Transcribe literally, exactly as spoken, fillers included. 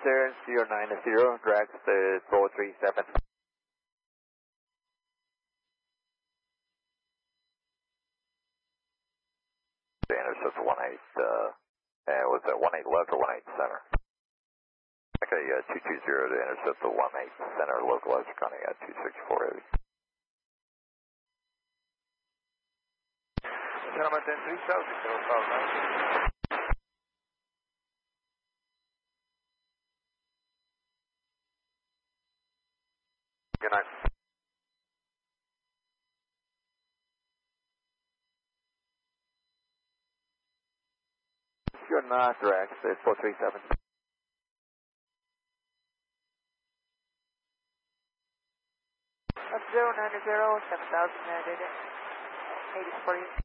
Eastern zero nine zero, Drax uh, four three seven. The intercept one eight, uh, and was that one eight left or one eight center? Okay, uh, two two zero to intercept the one eight center, localized Connie at two six four heavy. Gentlemen, ten three south, zero five nine. Good night. You're not Drax, it's four three seven. Zero nine zero seven thousand eighty for you.